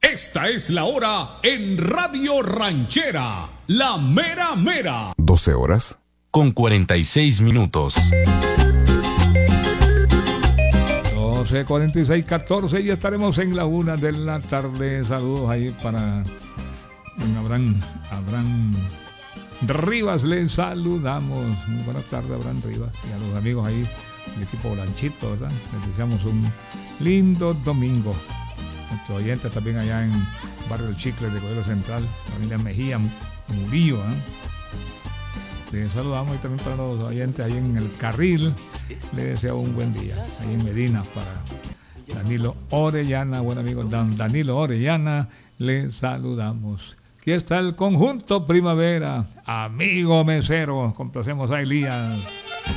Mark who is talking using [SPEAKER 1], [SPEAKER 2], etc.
[SPEAKER 1] Esta es la hora en Radio Ranchera, la mera mera.
[SPEAKER 2] 12 horas con 46 minutos.
[SPEAKER 3] 12:46, 14 y estaremos en la 1 de la tarde. Saludos ahí para Abraham Rivas, les saludamos. Muy buenas tardes, Abraham Rivas, y a los amigos ahí del equipo Blanchito, ¿verdad? Les deseamos un lindo domingo. Nuestros oyentes también allá en Barrio del Chicle de Codero Central, familia Mejía, Murillo, ¿eh? Les saludamos, y también para los oyentes ahí en el Carril, les deseo un buen día. Ahí en Medina para Danilo Orellana, buen amigo Danilo Orellana, les saludamos. Aquí está el conjunto Primavera, amigo mesero, complacemos a Elías.